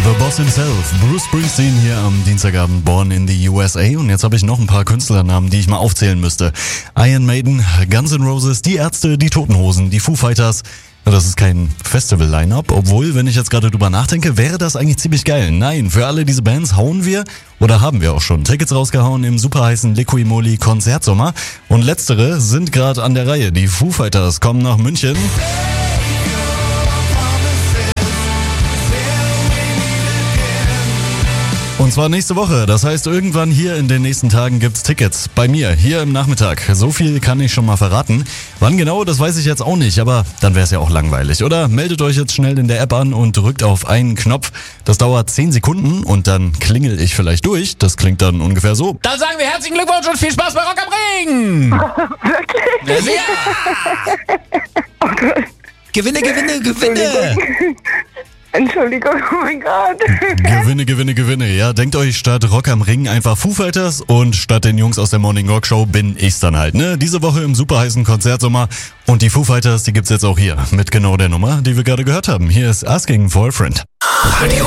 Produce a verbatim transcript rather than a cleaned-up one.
The Boss himself, Bruce Springsteen hier am Dienstagabend, born in the U S A. Und jetzt habe ich noch ein paar Künstlernamen, die ich mal aufzählen müsste. Iron Maiden, Guns N' Roses, Die Ärzte, Die Toten Hosen, die Foo Fighters. Das ist kein Festival-Line-Up, obwohl, wenn ich jetzt gerade drüber nachdenke, wäre das eigentlich ziemlich geil. Nein, für alle diese Bands hauen wir oder haben wir auch schon Tickets rausgehauen im superheißen Liqui-Moly Konzertsommer. Und letztere sind gerade an der Reihe. Die Foo Fighters kommen nach München. Und zwar nächste Woche, das heißt irgendwann hier in den nächsten Tagen gibt's Tickets. Bei mir, hier im Nachmittag. So viel kann ich schon mal verraten. Wann genau, das weiß ich jetzt auch nicht, aber dann wäre es ja auch langweilig, oder? Meldet euch jetzt schnell in der App an und drückt auf einen Knopf. Das dauert zehn Sekunden und dann klingel ich vielleicht durch. Das klingt dann ungefähr so. Dann sagen wir herzlichen Glückwunsch und viel Spaß bei Rock am Ring! Wirklich? Ja! Oh Gott. Gewinne, gewinne, gewinne! Entschuldigung, oh mein Gott. Gewinne, gewinne, gewinne. Ja, denkt euch statt Rock am Ring einfach Foo Fighters und statt den Jungs aus der Morning Rock Show bin ich's dann halt, ne? Diese Woche im superheißen Konzertsommer. Und die Foo Fighters, die gibt's jetzt auch hier. Mit genau der Nummer, die wir gerade gehört haben. Hier ist Asking for a Friend. Radio